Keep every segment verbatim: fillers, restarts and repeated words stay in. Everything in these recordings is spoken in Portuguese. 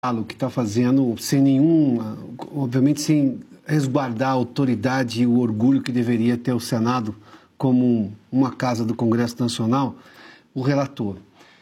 que está fazendo sem nenhum, obviamente sem resguardar a autoridade e o orgulho que deveria ter o Senado como uma casa do Congresso Nacional, o relator.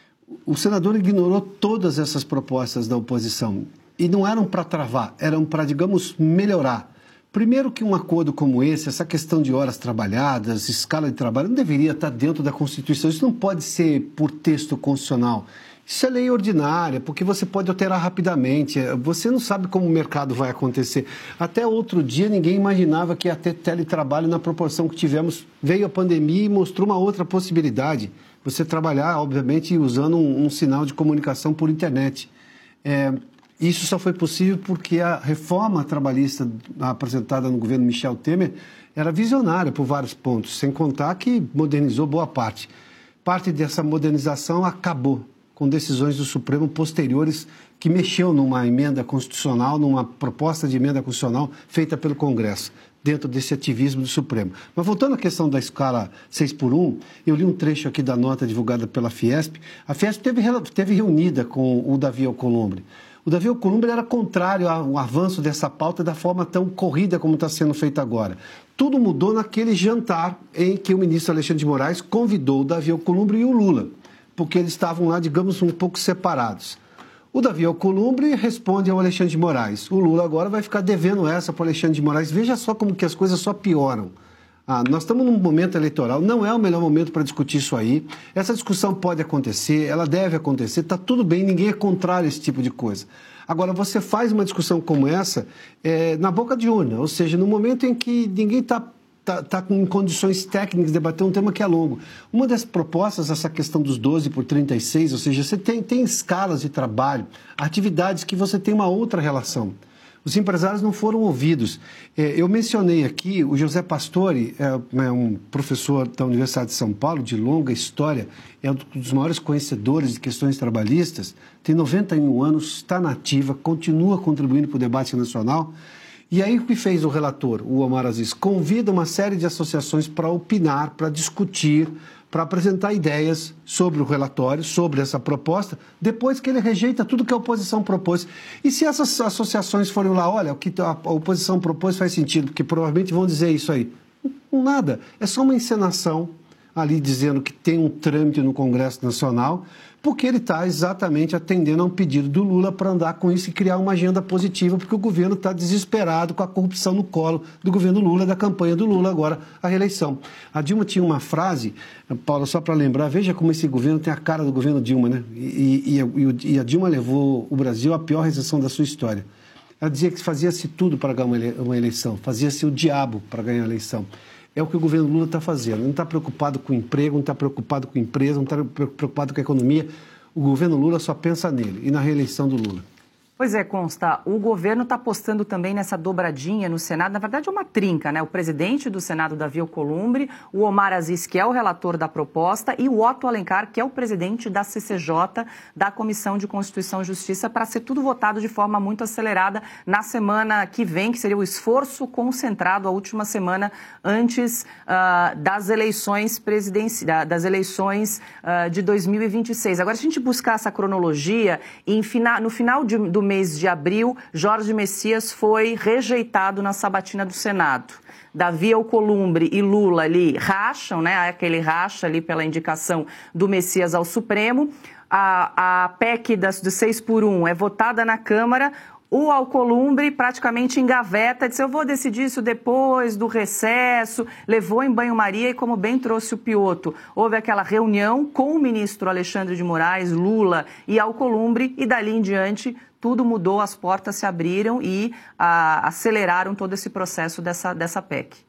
O senador ignorou todas essas propostas da oposição e não eram para travar, eram para, digamos, melhorar. Primeiro que um acordo como esse, essa questão de horas trabalhadas, escala de trabalho, não deveria estar dentro da Constituição. Isso não pode ser por texto constitucional. Isso é lei ordinária, porque você pode alterar rapidamente. Você não sabe como o mercado vai acontecer. Até outro dia ninguém imaginava que ia ter teletrabalho na proporção que tivemos. Veio a pandemia e mostrou uma outra possibilidade. Você trabalhar, obviamente, usando um, um sinal de comunicação por internet. É, isso só foi possível porque a reforma trabalhista apresentada no governo Michel Temer era visionária por vários pontos, sem contar que modernizou boa parte. Parte dessa modernização acabou com decisões do Supremo posteriores que mexeu numa emenda constitucional, numa proposta de emenda constitucional feita pelo Congresso, dentro desse ativismo do Supremo. Mas voltando à questão da escala seis por um, eu li um trecho aqui da nota divulgada pela Fiesp. A Fiesp teve, teve reunida com o Davi Alcolumbre. O Davi Alcolumbre era contrário ao avanço dessa pauta da forma tão corrida como está sendo feita agora. Tudo mudou naquele jantar em que o ministro Alexandre de Moraes convidou o Davi Alcolumbre e o Lula, porque eles estavam lá, digamos, um pouco separados. O Davi Alcolumbre responde ao Alexandre de Moraes. O Lula agora vai ficar devendo essa para o Alexandre de Moraes. Veja só como que as coisas só pioram. Ah, nós estamos num momento eleitoral, não é o melhor momento para discutir isso aí. Essa discussão pode acontecer, ela deve acontecer, está tudo bem, ninguém é contrário a esse tipo de coisa. Agora, você faz uma discussão como essa é, na boca de urna, ou seja, no momento em que ninguém está Está tá com condições técnicas de debater um tema que é longo. Uma das propostas, essa questão dos doze por trinta e seis, ou seja, você tem, tem escalas de trabalho, atividades que você tem uma outra relação. Os empresários não foram ouvidos. É, eu mencionei aqui o José Pastore, é, é um professor da Universidade de São Paulo, de longa história, é um dos maiores conhecedores de questões trabalhistas, tem noventa e um anos, está na ativa, continua contribuindo para o debate nacional. E aí o que fez o relator, o Omar Aziz? Convida uma série de associações para opinar, para discutir, para apresentar ideias sobre o relatório, sobre essa proposta, depois que ele rejeita tudo que a oposição propôs. E se essas associações forem lá, olha, o que a oposição propôs faz sentido, porque provavelmente vão dizer isso aí. Nada, é só uma encenação ali dizendo que tem um trâmite no Congresso Nacional, porque ele está exatamente atendendo a um pedido do Lula para andar com isso e criar uma agenda positiva, porque o governo está desesperado com a corrupção no colo do governo Lula, da campanha do Lula, agora a reeleição. A Dilma tinha uma frase, Paulo, só para lembrar, veja como esse governo tem a cara do governo Dilma, né? E, e, e a Dilma levou o Brasil à pior recessão da sua história. Ela dizia que fazia-se tudo para ganhar uma eleição, fazia-se o diabo para ganhar a eleição. É o que o governo Lula está fazendo. Não está preocupado com o emprego, não está preocupado com a empresa, não está preocupado com a economia. O governo Lula só pensa nele e na reeleição do Lula. Pois é, Consta, o governo está apostando também nessa dobradinha no Senado, na verdade é uma trinca, né? O presidente do Senado, Davi Alcolumbre, o Omar Aziz, que é o relator da proposta, e o Otto Alencar, que é o presidente da C C J, da Comissão de Constituição e Justiça, para ser tudo votado de forma muito acelerada na semana que vem, que seria o esforço concentrado, a última semana antes uh, das eleições presidenciais, das eleições uh, de dois mil e vinte e seis. Agora, se a gente buscar essa cronologia, em fina, no final de, do mês de abril, Jorge Messias foi rejeitado na sabatina do Senado. Davi Alcolumbre e Lula ali racham, né? Aquele racha ali pela indicação do Messias ao Supremo. A, a P E C das, de seis por um é votada na Câmara. O Alcolumbre praticamente engaveta, disse, eu vou decidir isso depois do recesso, levou em banho-maria e, como bem trouxe o Piotto, houve aquela reunião com o ministro Alexandre de Moraes, Lula e Alcolumbre, e dali em diante tudo mudou, as portas se abriram e a, aceleraram todo esse processo dessa, dessa P E C.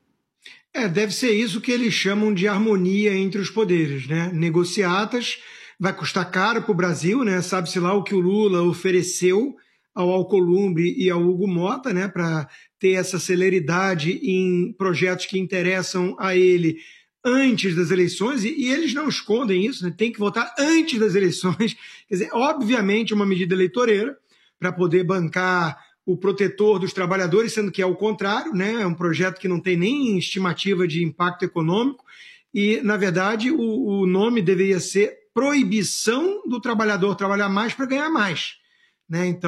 É, deve ser isso que eles chamam de harmonia entre os poderes, né? Negociatas, vai custar caro para o Brasil, né? Sabe-se lá o que o Lula ofereceu ao Alcolumbre e ao Hugo Mota, né, para ter essa celeridade em projetos que interessam a ele antes das eleições, e, e eles não escondem isso, né, tem que votar antes das eleições. Quer dizer, obviamente uma medida eleitoreira para poder bancar o protetor dos trabalhadores, sendo que é o contrário, né, é um projeto que não tem nem estimativa de impacto econômico, e, na verdade, o, o nome deveria ser Proibição do Trabalhador Trabalhar Mais para Ganhar Mais. né? Então,